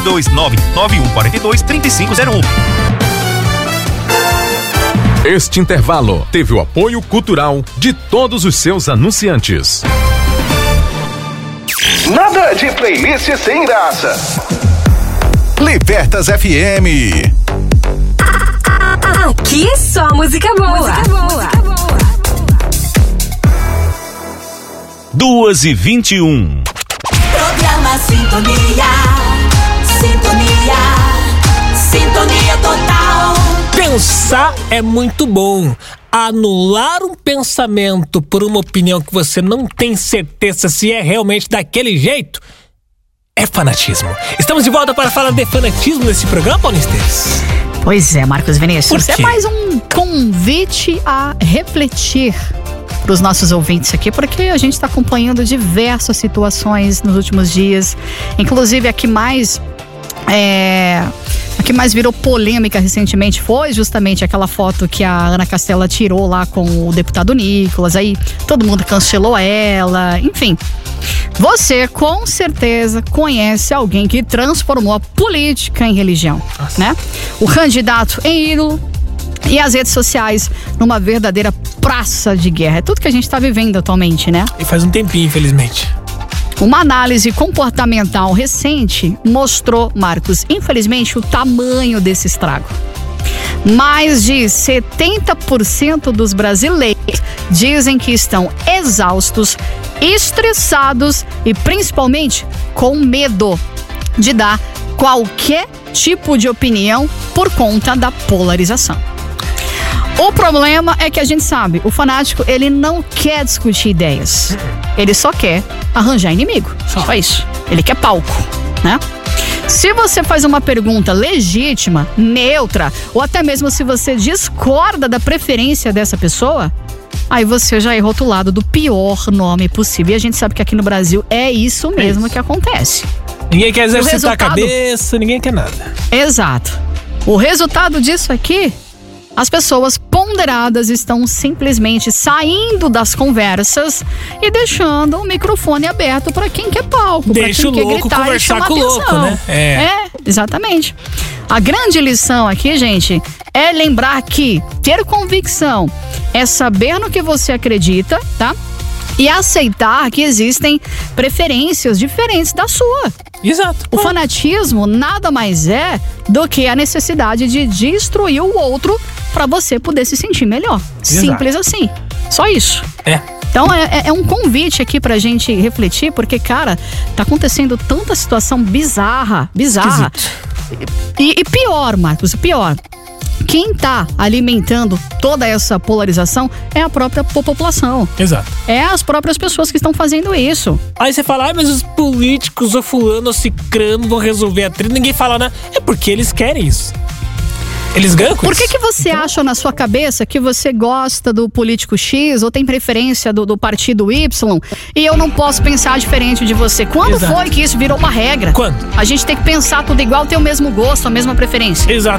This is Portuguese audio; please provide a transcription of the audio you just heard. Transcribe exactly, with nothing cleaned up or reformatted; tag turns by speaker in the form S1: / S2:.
S1: dois nove nove um quatro dois três cinco zero um.
S2: Este intervalo teve o apoio cultural de todos os seus anunciantes.
S3: Nada de playlist sem graça.
S4: Libertas F M.
S5: Aqui é só música boa. Música boa. Música boa.
S1: Duas e vinte e um.
S6: Programa Sintonia. Sintonia. Sintonia total.
S7: Pensar é muito bom. Anular um pensamento por uma opinião que você não tem certeza se é realmente daquele jeito é fanatismo. Estamos de volta para falar de fanatismo nesse programa, Paulo Esteves.
S8: Pois é, Marcos Vinícius.
S7: Por quê?
S8: É mais um convite a refletir para os nossos ouvintes aqui, porque a gente está acompanhando diversas situações nos últimos dias. Inclusive, a que mais... É... A que mais virou polêmica recentemente foi justamente aquela foto que a Ana Castela tirou lá com o deputado Nicolas. Aí todo mundo cancelou ela, enfim. Você com certeza conhece alguém que transformou a política em religião, Nossa. né? O candidato em ídolo e as redes sociais numa verdadeira praça de guerra. É tudo que a gente está vivendo atualmente, né?
S7: E faz um tempinho, infelizmente.
S8: Uma análise comportamental recente mostrou, Marcos, infelizmente, o tamanho desse estrago. Mais de setenta por cento dos brasileiros dizem que estão exaustos, estressados e principalmente com medo de dar qualquer tipo de opinião por conta da polarização. O problema é que a gente sabe, o fanático, ele não quer discutir ideias. Ele só quer arranjar inimigo. Só isso. Ele quer palco, né? Se você faz uma pergunta legítima, neutra, ou até mesmo se você discorda da preferência dessa pessoa, aí você já é rotulado do pior nome possível. E a gente sabe que aqui no Brasil é isso mesmo é isso. que acontece.
S7: Ninguém quer exercitar
S8: resultado...
S7: a cabeça, ninguém quer nada.
S8: Exato. O resultado disso aqui... As pessoas ponderadas estão simplesmente saindo das conversas e deixando o microfone aberto para quem quer palco, para quem
S7: Deixa o
S8: quer
S7: louco
S8: gritar e
S7: conversar
S8: chamar
S7: com o louco,
S8: atenção.
S7: né? É.
S8: é, exatamente. A grande lição aqui, gente, é lembrar que ter convicção é saber no que você acredita, tá? E aceitar que existem preferências diferentes da sua.
S7: Exato.
S8: O fanatismo nada mais é do que a necessidade de destruir o outro para você poder se sentir melhor.
S7: Exato.
S8: Simples assim. Só isso.
S7: É.
S8: Então é, é um convite aqui pra gente refletir, porque, cara, tá acontecendo tanta situação bizarra, bizarra. E, e pior, Marcos, pior. Quem tá alimentando toda essa polarização é a própria população.
S7: Exato.
S8: É as próprias pessoas que estão fazendo isso.
S7: Aí você fala, ah, mas os políticos, o fulano, ou cicrano vão resolver a treta. Ninguém fala nada. É porque eles querem isso. Eles ganham com
S8: Por que
S7: isso.
S8: que você então... acha na sua cabeça que você gosta do político X ou tem preferência do, do partido Y e eu não posso pensar diferente de você? Quando
S7: Exato.
S8: foi que isso virou uma regra?
S7: Quando?
S8: A gente tem que pensar tudo igual, ter o mesmo gosto, a mesma preferência.
S7: Exato.